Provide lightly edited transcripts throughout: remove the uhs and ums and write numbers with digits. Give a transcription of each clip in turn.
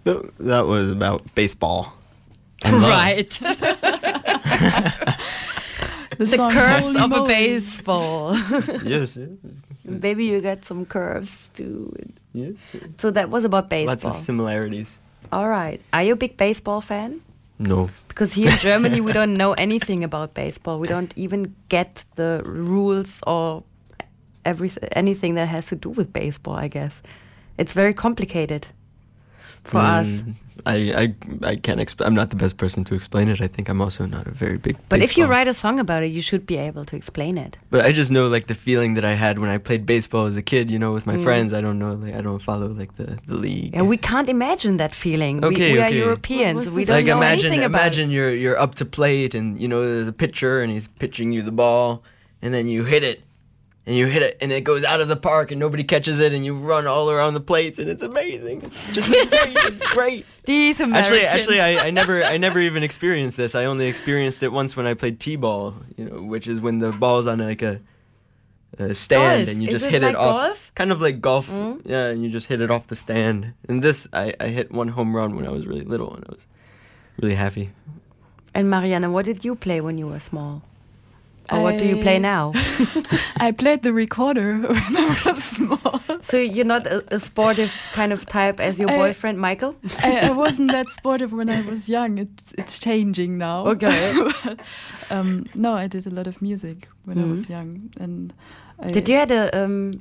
That was about baseball. Right. The curves of a baseball. Yes. Maybe you got some curves too. Yeah. So that was about baseball. Lots of similarities. All right. Are you a big baseball fan? No. Because here in Germany, we don't know anything about baseball. We don't even get the rules or anything that has to do with baseball, I guess. It's very complicated for us. I can't explain. I'm not the best person to explain it. I think I'm also not a very big But if you baseball- write a song about it, you should be able to explain it. But I just know like the feeling that I had when I played baseball as a kid, with my friends. I don't know, like I don't follow like the league. And we can't imagine that feeling. Okay, we are okay. Europeans. We Like don't know anything about it. imagine you're up to plate and there's a pitcher and he's pitching you the ball and then you hit it. And you hit it, and it goes out of the park, and nobody catches it, and you run all around the plates, and it's amazing. It's just great. It's great. These Americans. Actually, I never even experienced this. I only experienced it once when I played t-ball, which is when the ball's on like a stand, Golf. and you Is just it hit like it off. golf? Kind of like golf, yeah. And you just hit it off the stand. And this, I hit one home run when I was really little, and I was really happy. And Marianne, what did you play when you were small? Or what do you play now? I played the recorder when I was small. So you're not a sportive kind of type as your boyfriend, Michael? I wasn't that sportive when I was young. It's changing now. Okay. But, no, I did a lot of music when I was young. And Did you had a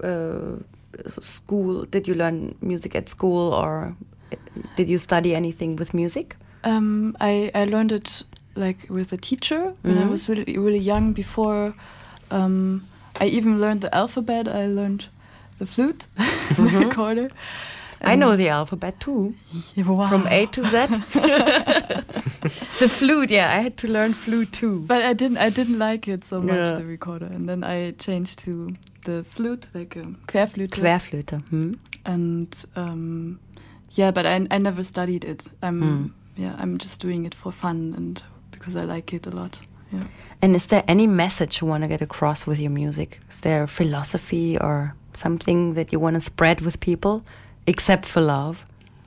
school? Did you learn music at school, or did you study anything with music? I learned it like with a teacher when I was really young. Before I even learned the alphabet, I learned the flute, the recorder. I know the alphabet too, Wow. from A to Z. The flute, yeah, I had to learn flute too. But I didn't like it so much, Yeah. the recorder, and then I changed to the flute, like a Querflöte. Querflöte. And yeah, but I never studied it. I'm just doing it for fun and because I like it a lot. Yeah. And is there any message you want to get across with your music? Is there a philosophy or something that you want to spread with people, except for love?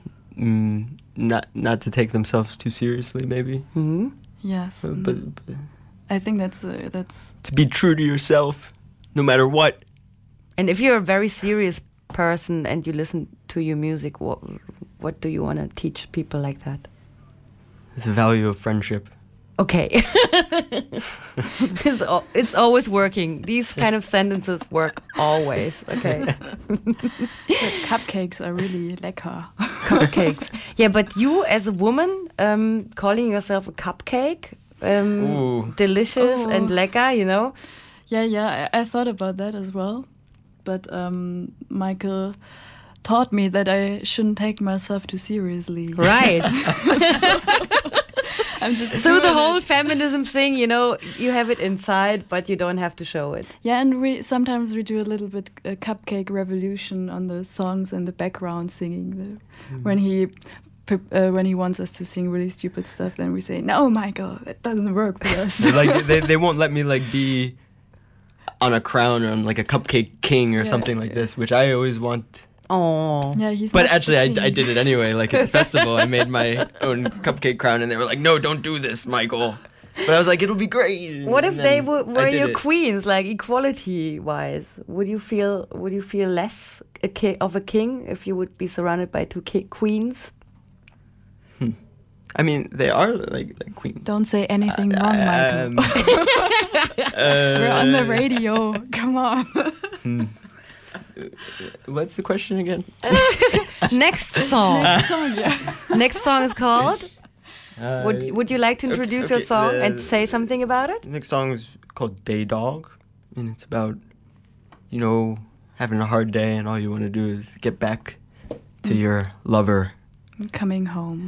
Not to take themselves too seriously, maybe. Yes. But I think that's to be true to yourself, no matter what. And if you're a very serious person and you listen to your music, what do you want to teach people like that? The value of friendship. Okay. It's always working. These kind of sentences work always. Okay. cupcakes are really lecker. Cupcakes. Yeah, but you as a woman, calling yourself a cupcake, delicious and lecker, Yeah, I thought about that as well. But Michael taught me that I shouldn't take myself too seriously. Right. I'm just So the doing whole it. feminism thing, you have it inside, but you don't have to show it. Yeah, and sometimes we do a little bit a cupcake revolution on the songs in the background singing. When he wants us to sing really stupid stuff, then we say, "No, Michael, that doesn't work with us." Like they won't let me like be on a crown or on like a cupcake king or something like this, which I always want. Oh. Yeah, he's. But not actually, the king. I did it anyway. Like at the festival, I made my own cupcake crown, and they were like, "No, don't do this, Michael." But I was like, "It'll be great." What if And they then were I did your it. queens, like equality-wise? Would you feel less of a king if you would be surrounded by two queens? I mean, they are like queens. Don't say anything wrong, Michael. We're on the radio. Come on. What's the question again? Next song. Next song, yeah. Next song is called. Would you like to introduce your okay, song and say something about it? The next song is called Day Dog, and it's about, having a hard day and all you want to do is get back to your lover. Coming home.